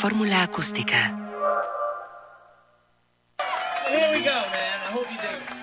fórmula acústica. Here we go, man. I hope you dig it.